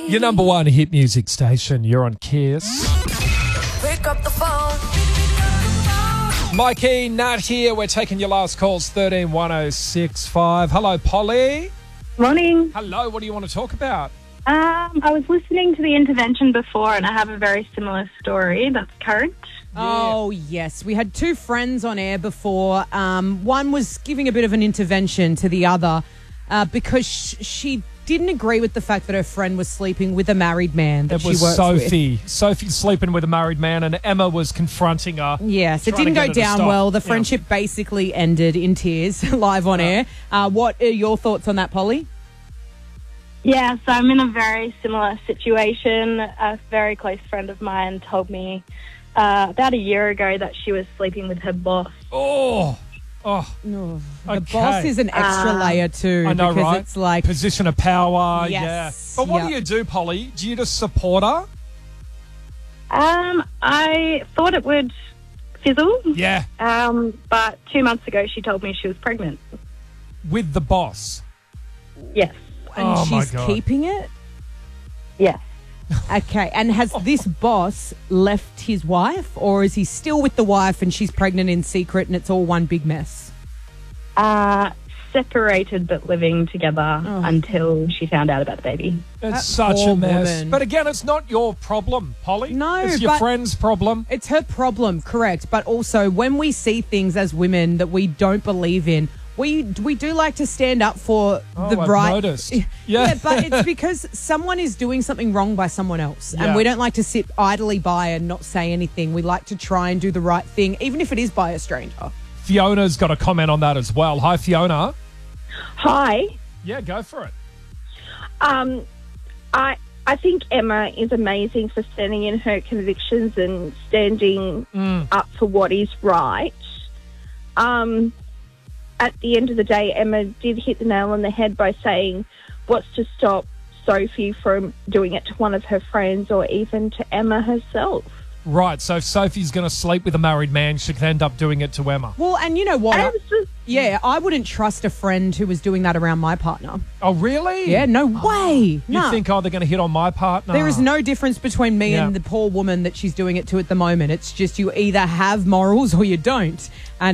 Your number one hit music station. You're on Kiss. Pick up the phone. Mikey, Nat here. We're taking your last calls, 131065. Hello, Polly. Morning. Hello, what do you want to talk about? I was listening to the intervention before and I have a very similar story that's current. Oh, yes. We had two friends on air before. One was giving a bit of an intervention to the other because she didn't agree with the fact that her friend was sleeping with a married man that It was she works Sophie. with. Sophie's sleeping with a married man and Emma was confronting her. Yes, it trying to didn't get go her to down stop. well. The Yeah. friendship basically ended in tears live on air. What are your thoughts on that, Polly? Yeah, so I'm in a very similar situation. A very close friend of mine told me about a year ago that she was sleeping with her boss. Oh, The Okay. boss is an extra layer too. I know, because right? It's like, position of power. Yes. Yeah. But what Yeah. do you do, Polly? Do you just support her? I thought it would fizzle. Yeah. But 2 months ago she told me she was pregnant. With the boss. Yes. and Oh, my she's God. keeping it. Yes. Okay, and has this boss left his wife, or is he still with the wife and she's pregnant in secret and it's all one big mess? Separated but living together until she found out about the baby. It's That such a poor mess. woman. But again, it's not your problem, Polly. No, it's your but- friend's problem. It's her problem, correct. But also, when we see things as women that we don't believe in, we do like to stand up for the I've right. noticed. Yeah, Yeah. but it's because someone is doing something wrong by someone else. Yeah. And we don't like to sit idly by and not say anything. We like to try and do the right thing, even if it is by a stranger. Fiona's got a comment on that as well. Hi, Fiona. Hi. Yeah, go for it. I think Emma is amazing for standing in her convictions and standing up for what is right. At the end of the day, Emma did hit the nail on the head by saying what's to stop Sophie from doing it to one of her friends or even to Emma herself. Right, so if Sophie's going to sleep with a married man, she could end up doing it to Emma. Well, and you know what? Absolutely. I wouldn't trust a friend who was doing that around my partner. Oh, really? Yeah, no way. You No. think, they're going to hit on my partner? There is no difference between me Yeah. and the poor woman that she's doing it to at the moment. It's just you either have morals or you don't. And